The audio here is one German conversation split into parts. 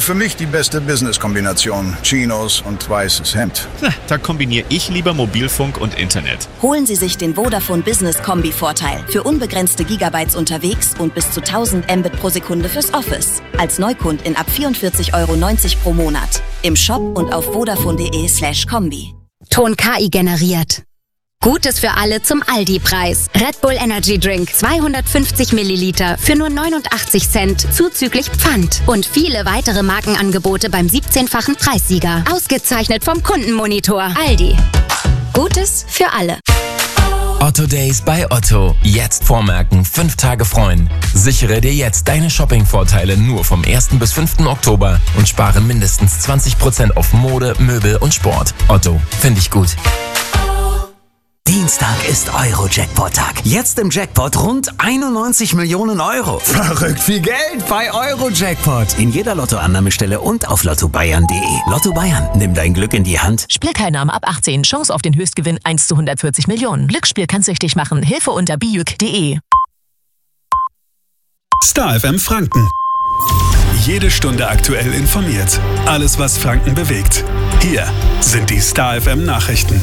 für mich die beste Business-Kombination. Chinos und weißes Hemd. Da kombiniere ich lieber Mobilfunk und Internet. Holen Sie sich den Vodafone Business Kombi-Vorteil. Für unbegrenzte Gigabytes unterwegs und bis zu 1000 Mbit pro Sekunde fürs Office. Als Neukundin ab 44,90 € pro Monat. Im Shop und auf vodafone.de/kombi. Ton KI generiert. Gutes für alle zum Aldi-Preis. Red Bull Energy Drink 250 Milliliter für nur 89 Cent zuzüglich Pfand. Und viele weitere Markenangebote beim 17-fachen Preissieger. Ausgezeichnet vom Kundenmonitor. Aldi. Gutes für alle. Otto Days bei Otto. Jetzt vormerken, 5 Tage freuen. Sichere dir jetzt deine Shopping-Vorteile nur vom 1. bis 5. Oktober und spare mindestens 20% auf Mode, Möbel und Sport. Otto, finde ich gut. Dienstag ist Euro-Jackpot-Tag. Jetzt im Jackpot rund 91 Millionen Euro. Verrückt viel Geld bei Euro-Jackpot. In jeder Lottoannahmestelle und auf lottobayern.de. Lotto Bayern, nimm dein Glück in die Hand. Spielteilnahme ab 18. Chance auf den Höchstgewinn 1 zu 140 Millionen. Glücksspiel kann süchtig machen. Hilfe unter biuk.de. Star FM Franken. Jede Stunde aktuell informiert. Alles, was Franken bewegt. Hier sind die Star FM Nachrichten.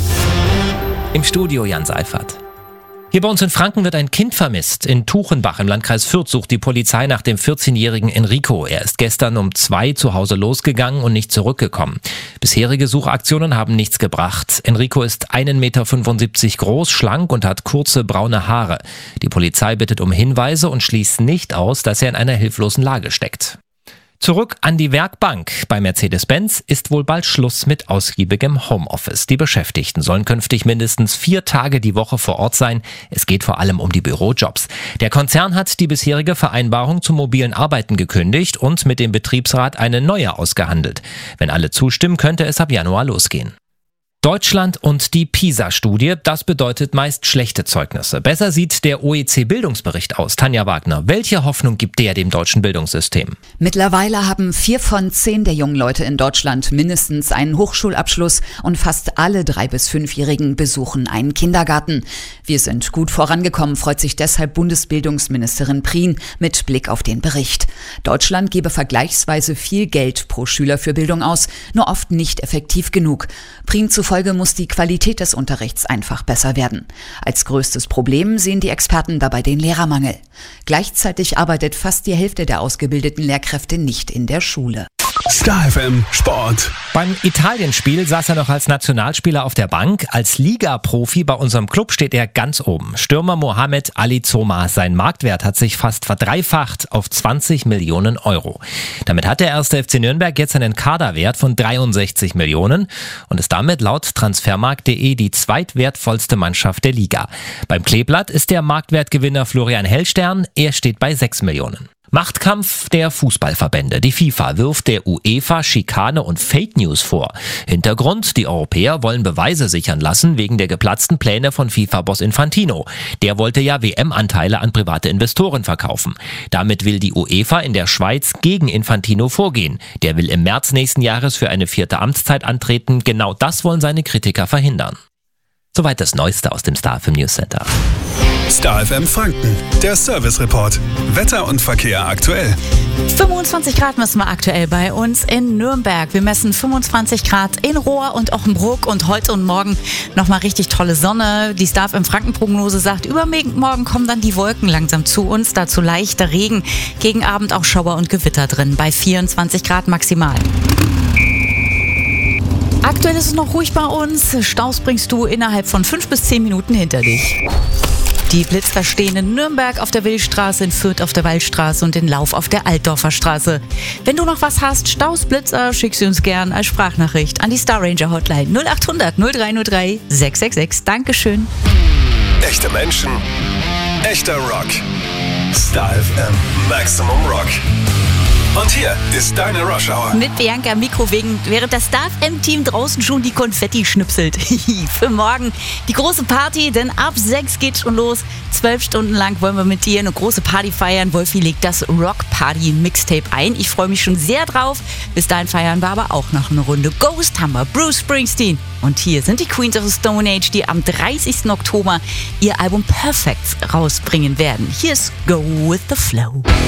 Im Studio Jan Seifert. Hier bei uns in Franken wird ein Kind vermisst. In Tuchenbach im Landkreis Fürth sucht die Polizei nach dem 14-jährigen Enrico. Er ist gestern um 2 zu Hause losgegangen und nicht zurückgekommen. Bisherige Suchaktionen haben nichts gebracht. Enrico ist 1,75 Meter groß, schlank und hat kurze braune Haare. Die Polizei bittet um Hinweise und schließt nicht aus, dass er in einer hilflosen Lage steckt. Zurück an die Werkbank. Bei Mercedes-Benz ist wohl bald Schluss mit ausgiebigem Homeoffice. Die Beschäftigten sollen künftig mindestens 4 Tage die Woche vor Ort sein. Es geht vor allem um die Bürojobs. Der Konzern hat die bisherige Vereinbarung zum mobilen Arbeiten gekündigt und mit dem Betriebsrat eine neue ausgehandelt. Wenn alle zustimmen, könnte es ab Januar losgehen. Deutschland und die PISA-Studie, das bedeutet meist schlechte Zeugnisse. Besser sieht der OEC-Bildungsbericht aus. Tanja Wagner, welche Hoffnung gibt der dem deutschen Bildungssystem? Mittlerweile haben 4 von 10 der jungen Leute in Deutschland mindestens einen Hochschulabschluss und fast alle 3- bis 5-Jährigen besuchen einen Kindergarten. Wir sind gut vorangekommen, freut sich deshalb Bundesbildungsministerin Prien mit Blick auf den Bericht. Deutschland gebe vergleichsweise viel Geld pro Schüler für Bildung aus, nur oft nicht effektiv genug. Prien zufolge muss die Qualität des Unterrichts einfach besser werden. Als größtes Problem sehen die Experten dabei den Lehrermangel. Gleichzeitig arbeitet fast die Hälfte der ausgebildeten Lehrkräfte nicht in der Schule. Star FM Sport. Beim Italienspiel saß er noch als Nationalspieler auf der Bank. Als Liga-Profi bei unserem Club steht er ganz oben. Stürmer Mohamed Ali Zoma. Sein Marktwert hat sich fast verdreifacht auf 20 Millionen Euro. Damit hat der 1. FC Nürnberg jetzt einen Kaderwert von 63 Millionen und ist damit laut Transfermarkt.de die zweitwertvollste Mannschaft der Liga. Beim Kleeblatt ist der Marktwertgewinner Florian Hellstern. Er steht bei 6 Millionen. Machtkampf der Fußballverbände. Die FIFA wirft der UEFA Schikane und Fake News vor. Hintergrund: Die Europäer wollen Beweise sichern lassen wegen der geplatzten Pläne von FIFA-Boss Infantino. Der wollte ja WM-Anteile an private Investoren verkaufen. Damit will die UEFA in der Schweiz gegen Infantino vorgehen. Der will im März nächsten Jahres für eine 4. Amtszeit antreten. Genau das wollen seine Kritiker verhindern. Soweit das Neueste aus dem Star FM News Center. Star FM Franken, der Service Report. Wetter und Verkehr aktuell. 25 Grad messen wir aktuell bei uns in Nürnberg. Wir messen 25 Grad in Rohr und Ochenbruck und heute und morgen nochmal richtig tolle Sonne. Die Star FM Franken Prognose sagt, übermorgen kommen dann die Wolken langsam zu uns, dazu leichter Regen. Gegen Abend auch Schauer und Gewitter drin, bei 24 Grad maximal. Aktuell ist es noch ruhig bei uns. Staus bringst du innerhalb von 5 bis 10 Minuten hinter dich. Die Blitzer stehen in Nürnberg auf der Willstraße, in Fürth auf der Waldstraße und in Lauf auf der Altdorfer Straße. Wenn du noch was hast, Staus, Blitzer, schick sie uns gern als Sprachnachricht an die Star Ranger Hotline 0800 0303 666. Dankeschön. Echte Menschen, echter Rock. Star FM Maximum Rock. Und hier ist deine Rush Hour. Mit Bianca am Mikro, während das Star FM-Team draußen schon die Konfetti schnipselt. Für morgen die große Party, denn ab 6 geht's schon los. 12 Stunden lang wollen wir mit dir eine große Party feiern. Wolfi legt das Rock Party Mixtape ein. Ich freue mich schon sehr drauf. Bis dahin feiern wir aber auch noch eine Runde. Ghost haben wir, Bruce Springsteen. Und hier sind die Queens of the Stone Age, die am 30. Oktober ihr Album Perfect rausbringen werden. Hier ist Go With The Flow.